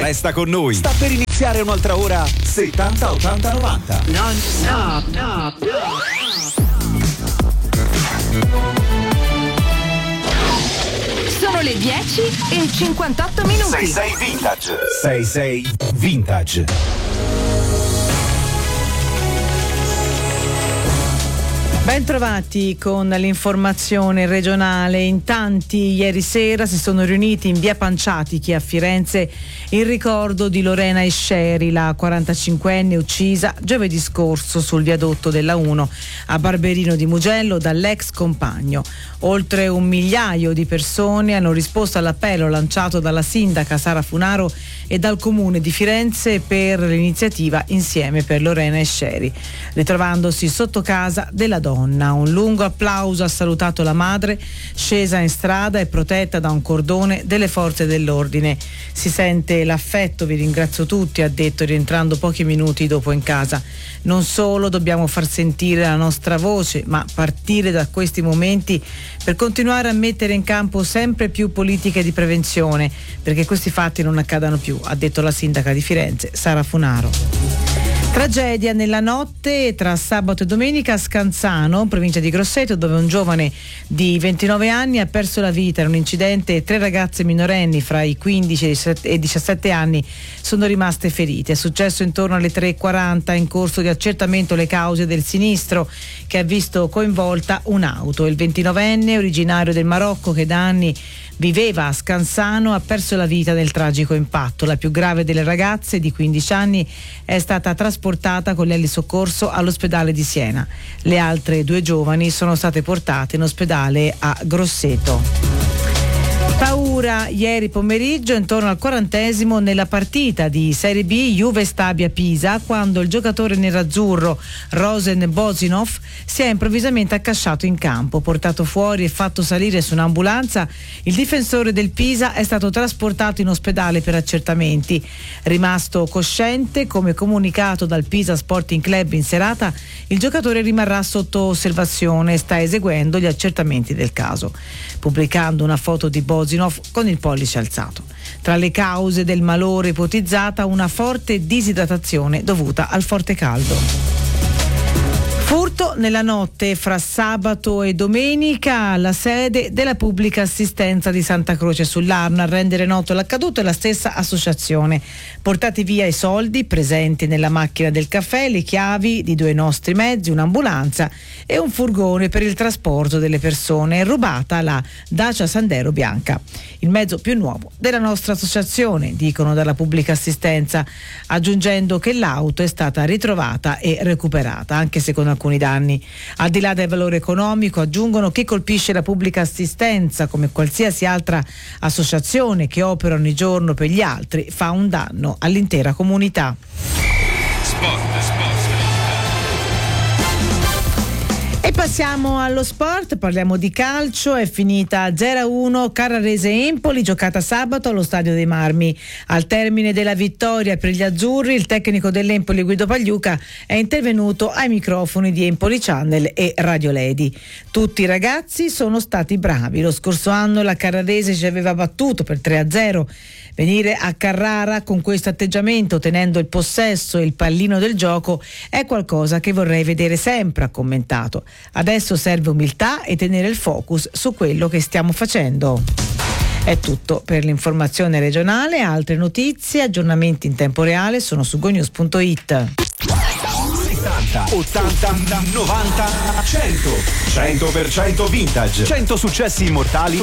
Resta con noi. Sta per iniziare un'altra ora 70 80 90. Non stop. Sono le 10:58. 66 Vintage. 66 Vintage. Bentrovati con l'informazione regionale. In tanti ieri sera si sono riuniti in via Panciatichi a Firenze in ricordo di Lorena Esceri, la 45enne uccisa giovedì scorso sul viadotto della 1 a Barberino di Mugello dall'ex compagno. Oltre 1 migliaio di persone hanno risposto all'appello lanciato dalla sindaca Sara Funaro e dal comune di Firenze per l'iniziativa Insieme per Lorena Esceri, ritrovandosi sotto casa della donna. Un lungo applauso ha salutato la madre, scesa in strada e protetta da un cordone delle forze dell'ordine. Si sente l'affetto, vi ringrazio tutti, ha detto rientrando pochi minuti dopo in casa. Non solo dobbiamo far sentire la nostra voce, ma partire da questi momenti per continuare a mettere in campo sempre più politiche di prevenzione, perché questi fatti non accadano più, ha detto la sindaca di Firenze, Sara Funaro. Tragedia nella notte tra sabato e domenica a Scanzano, provincia di Grosseto, dove un giovane di 29 anni ha perso la vita in un incidente e 3 ragazze minorenni fra i 15 e i 17 anni sono rimaste ferite. È successo intorno alle 3:40, in corso di accertamento le cause del sinistro che ha visto coinvolta un'auto. Il 29enne, originario del Marocco, che da anni viveva a Scansano, ha perso la vita nel tragico impatto. La più grave delle ragazze, di 15 anni, è stata trasportata con l'elisoccorso all'ospedale di Siena. Le altre 2 giovani sono state portate in ospedale a Grosseto. Paura ieri pomeriggio intorno al 40° nella partita di Serie B Juve Stabia Pisa, quando il giocatore nerazzurro Rosen Bozinov si è improvvisamente accasciato in campo. Portato fuori e fatto salire su un'ambulanza, il difensore del Pisa è stato trasportato in ospedale per accertamenti. Rimasto cosciente, come comunicato dal Pisa Sporting Club in serata, il giocatore rimarrà sotto osservazione e sta eseguendo gli accertamenti del caso, pubblicando una foto di Bozinov con il pollice alzato. Tra le cause del malore ipotizzata una forte disidratazione dovuta al forte caldo. Furto nella notte fra sabato e domenica alla sede della pubblica assistenza di Santa Croce sull'Arno. A rendere noto l'accaduto è la stessa associazione. Portati via i soldi presenti nella macchina del caffè, le chiavi di 2 nostri mezzi, un'ambulanza e un furgone per il trasporto delle persone. Rubata la Dacia Sandero bianca, il mezzo più nuovo della nostra associazione, dicono dalla pubblica assistenza, aggiungendo che l'auto è stata ritrovata e recuperata, anche se con alcuni danni. Al di là del valore economico, aggiungono, chi colpisce la pubblica assistenza, come qualsiasi altra associazione che opera ogni giorno per gli altri, fa un danno all'intera comunità. E passiamo allo sport, parliamo di calcio. È finita 0-1 Carrarese-Empoli, giocata sabato allo Stadio dei Marmi. Al termine della vittoria per gli azzurri, il tecnico dell'Empoli Guido Pagliuca è intervenuto ai microfoni di Empoli Channel e Radio Lady. Tutti i ragazzi sono stati bravi. Lo scorso anno la Carrarese ci aveva battuto per 3-0. Venire a Carrara con questo atteggiamento, tenendo il possesso e il pallino del gioco, è qualcosa che vorrei vedere sempre, ha commentato. Adesso serve umiltà e tenere il focus su quello che stiamo facendo. È tutto per l'informazione regionale. Altre notizie, aggiornamenti in tempo reale sono su gonews.it. 70, 80, 90, 100. 100% vintage. 100 successi immortali